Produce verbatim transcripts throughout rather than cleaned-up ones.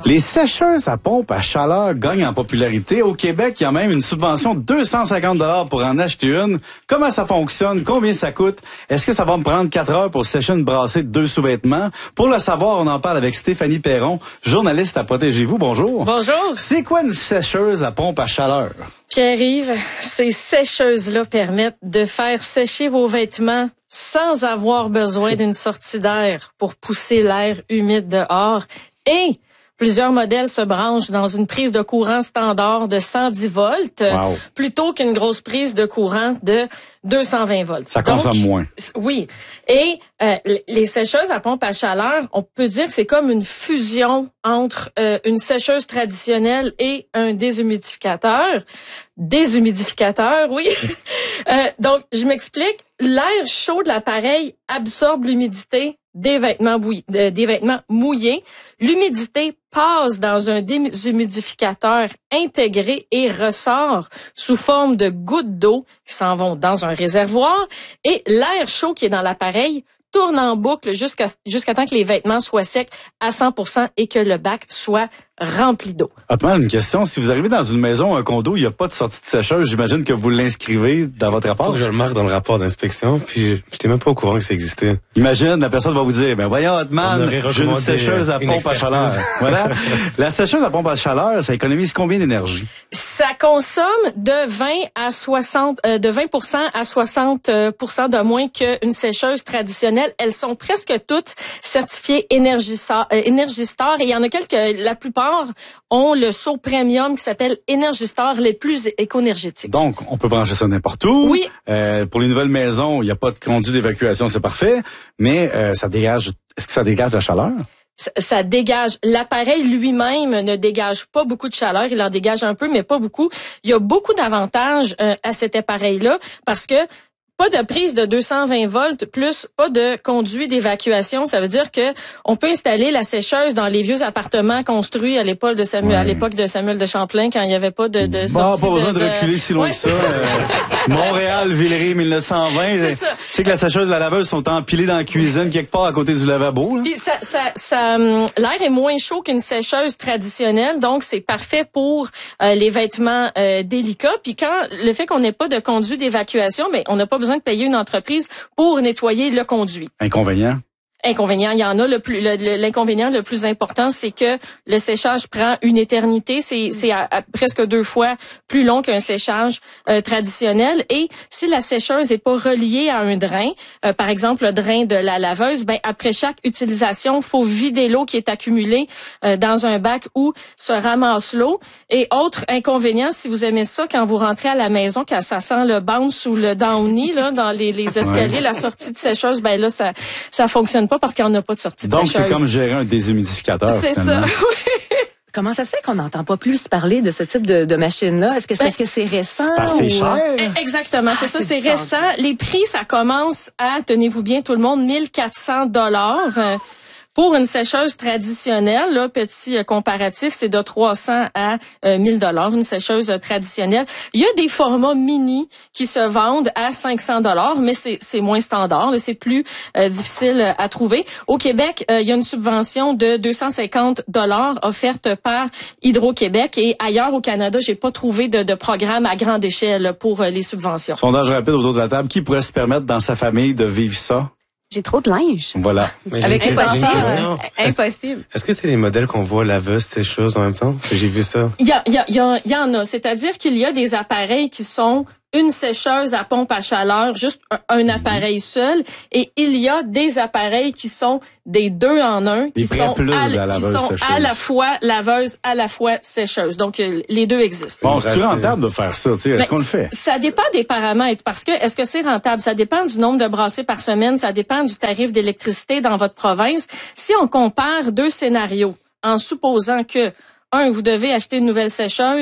Les sécheuses à pompe à chaleur gagnent en popularité. Au Québec, il y a même une subvention de deux cent cinquante dollars pour en acheter une. Comment ça fonctionne? Combien ça coûte? Est-ce que ça va me prendre quatre heures pour sécher une brassée de deux sous-vêtements? Pour le savoir, on en parle avec Stéphanie Perron, journaliste à Protégez-vous. Bonjour. Bonjour. C'est quoi une sécheuse à pompe à chaleur? Pierre-Yves, ces sécheuses-là permettent de faire sécher vos vêtements sans avoir besoin d'une sortie d'air pour pousser l'air humide dehors. Et plusieurs modèles se branchent dans une prise de courant standard de cent dix volts wow. plutôt qu'une grosse prise de courant de deux cent vingt volts. Ça consomme Donc, moins. Oui. Et euh, les sécheuses à pompe à chaleur, on peut dire que c'est comme une fusion entre euh, une sécheuse traditionnelle et un déshumidificateur. Déshumidificateur, oui. euh, donc, je m'explique. L'air chaud de l'appareil absorbe l'humidité des vêtements bouillis, euh, des vêtements mouillés. L'humidité passe dans un déshumidificateur intégré et ressort sous forme de gouttes d'eau qui s'en vont dans un réservoir. Et l'air chaud qui est dans l'appareil tourne en boucle jusqu'à jusqu'à temps que les vêtements soient secs à cent pour cent et que le bac soit rempli d'eau. Hotman, une question. Si vous arrivez dans une maison, un condo, il n'y a pas de sortie de sécheuse, j'imagine que vous l'inscrivez dans votre rapport. Faut que je le marque dans le rapport d'inspection, puis j'étais même pas au courant que ça existait. Imagine, la personne va vous dire, ben voyons, Hotman, j'ai une sécheuse à pompe à chaleur. Voilà. La sécheuse à pompe à chaleur, ça économise combien d'énergie? Ça consomme de vingt à soixante, euh, de vingt pour cent à soixante pour cent de moins qu'une sécheuse traditionnelle. Elles sont presque toutes certifiées Énergistar, euh, Énergistar et il y en a quelques, la plupart ont le saut premium qui s'appelle Énergistar, les plus éco-énergétiques. Donc, on peut brancher ça n'importe où. Oui. Euh, pour les nouvelles maisons, il n'y a pas de conduit d'évacuation, c'est parfait. Mais euh, ça dégage. Est-ce que ça dégage de la chaleur? Ça, ça dégage. L'appareil lui-même ne dégage pas beaucoup de chaleur. Il en dégage un peu, mais pas beaucoup. Il y a beaucoup d'avantages euh, à cet appareil-là parce que pas de prise de deux cent vingt volts plus pas de conduit d'évacuation. Ça veut dire que on peut installer la sécheuse dans les vieux appartements construits à l'époque de Samuel, ouais. à l'époque de Samuel de Champlain quand il n'y avait pas de, de bon, sortie pas besoin de, de, de reculer si loin ouais. que ça. Euh, Montréal, Villeray, mille neuf cent vingt. C'est ça. Tu sais que la sécheuse et la laveuse sont empilées dans la cuisine quelque part à côté du lavabo. Là. Puis ça, ça, ça, l'air est moins chaud qu'une sécheuse traditionnelle, donc c'est parfait pour euh, les vêtements euh, délicats. Puis quand le fait qu'on n'ait pas de conduit d'évacuation, ben on n'a pas besoin de payer une entreprise pour nettoyer le conduit. Inconvénient? Inconvénient, il y en a. Le plus, le, le, l'inconvénient le plus important, c'est que le séchage prend une éternité. C'est, c'est à, à presque deux fois plus long qu'un séchage euh, traditionnel. Et si la sécheuse n'est pas reliée à un drain, euh, par exemple le drain de la laveuse, ben après chaque utilisation, faut vider l'eau qui est accumulée euh, dans un bac où se ramasse l'eau. Et autre inconvénient, si vous aimez ça, quand vous rentrez à la maison, quand ça sent le bounce ou le downy là dans les, les escaliers, ouais. la sortie de sécheuse, ben là ça ça fonctionne pas parce qu'il n'y en a pas de sortie de Donc, sécheuse. Donc, c'est comme gérer un déshumidificateur, c'est finalement. ça, oui. Comment ça se fait qu'on n'entend pas plus parler de ce type de, de machine-là? Est-ce que c'est parce que c'est récent? C'est assez ou... cher. Exactement, c'est ah, ça, c'est, c'est récent. Les prix, ça commence à, tenez-vous bien tout le monde, mille quatre cents dollars. Pour une sécheuse traditionnelle, là, petit euh, comparatif, c'est de trois cents à euh, mille dollars, une sécheuse euh, traditionnelle. Il y a des formats mini qui se vendent à cinq cents dollars, mais c'est, c'est moins standard, là, c'est plus euh, difficile à trouver. Au Québec, euh, il y a une subvention de deux cent cinquante dollars offerte par Hydro-Québec et ailleurs au Canada, j'ai pas trouvé de, de programme à grande échelle pour euh, les subventions. Sondage rapide autour de la table. Qui pourrait se permettre dans sa famille de vivre ça? J'ai trop de linge. Voilà. Mais Avec les enfants, impossible. Est-ce que c'est les modèles qu'on voit laveuse, sécheuse en même temps? Parce que j'ai vu ça. Il y a, il y a, il y, a, il y en a. C'est-à-dire qu'il y a des appareils qui sont une sécheuse à pompe à chaleur, juste un, un appareil seul, et il y a des appareils qui sont des deux en un, qui sont, à, la qui sont à la fois laveuse, à la fois sécheuse. Donc, les deux existent. Bon, c'est rentable de faire ça, tu sais. Est-ce ben, qu'on le fait? Ça dépend des paramètres, parce que est-ce que c'est rentable? Ça dépend du nombre de brassées par semaine, ça dépend du tarif d'électricité dans votre province. Si on compare deux scénarios, en supposant que, un, vous devez acheter une nouvelle sécheuse,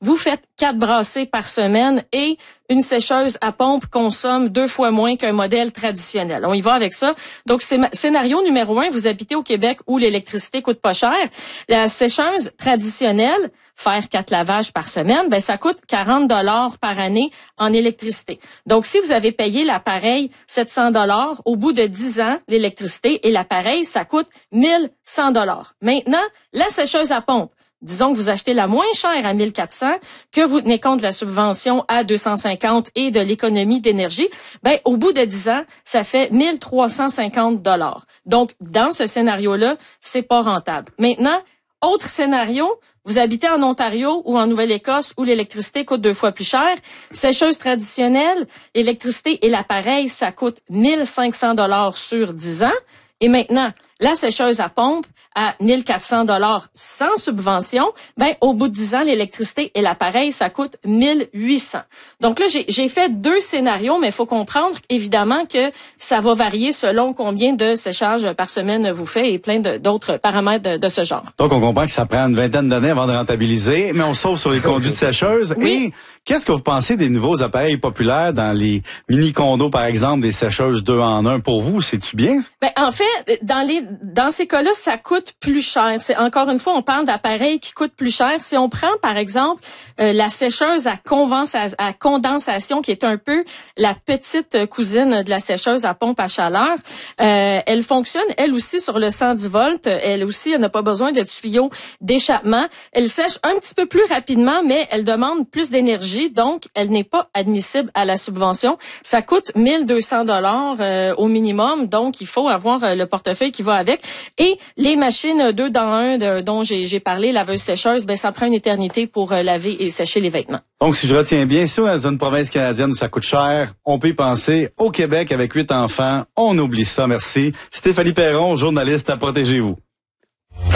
vous faites quatre brassées par semaine et une sécheuse à pompe consomme deux fois moins qu'un modèle traditionnel. On y va avec ça. Donc, c'est scénario numéro un, vous habitez au Québec où l'électricité coûte pas cher. La sécheuse traditionnelle, faire quatre lavages par semaine, ben ça coûte quarante dollars par année en électricité. Donc, si vous avez payé l'appareil sept cents dollars, au bout de dix ans, l'électricité et l'appareil, ça coûte mille cent dollars. Maintenant, la sécheuse à pompe. Disons que vous achetez la moins chère à mille quatre cents, que vous tenez compte de la subvention à deux cent cinquante et de l'économie d'énergie, ben au bout de dix ans, ça fait mille trois cent cinquante dollars. Donc, dans ce scénario-là, c'est pas rentable. Maintenant, autre scénario, vous habitez en Ontario ou en Nouvelle-Écosse où l'électricité coûte deux fois plus cher. Sécheuse traditionnelle, l'électricité et l'appareil, ça coûte mille cinq cents dollars sur dix ans. Et maintenant, la sécheuse à pompe à mille quatre cents dollars sans subvention, ben au bout de dix ans, l'électricité et l'appareil, ça coûte mille huit cents. Donc là, j'ai, j'ai fait deux scénarios, mais il faut comprendre évidemment que ça va varier selon combien de séchages par semaine vous faites et plein de, d'autres paramètres de, de ce genre. Donc, on comprend que ça prend une vingtaine d'années avant de rentabiliser, mais on sauve sur les conduites sécheuses. Oui. Et qu'est-ce que vous pensez des nouveaux appareils populaires dans les mini-condos, par exemple, des sécheuses deux en un? Pour vous, c'est-tu bien? Ben, en fait, dans les dans ces cas-là, ça coûte plus cher. C'est encore une fois, on parle d'appareils qui coûtent plus cher. Si on prend, par exemple, euh, la sécheuse à, convensa- à condensation, qui est un peu la petite cousine de la sécheuse à pompe à chaleur, euh, elle fonctionne, elle aussi, sur le cent dix volts. Elle aussi, elle n'a pas besoin de tuyaux d'échappement. Elle sèche un petit peu plus rapidement, mais elle demande plus d'énergie, donc elle n'est pas admissible à la subvention. Ça coûte mille deux cents dollars euh, au minimum, donc il faut avoir euh, le portefeuille qui va avec. Et les machines deux dans un de, dont j'ai, j'ai parlé, laveuse sécheuse, ben ça prend une éternité pour euh, laver et sécher les vêtements. Donc, si je retiens bien, si on est dans une province canadienne où ça coûte cher, on peut y penser. Au Québec, avec huit enfants, on oublie ça, merci. Stéphanie Perron, journaliste à Protégez-vous.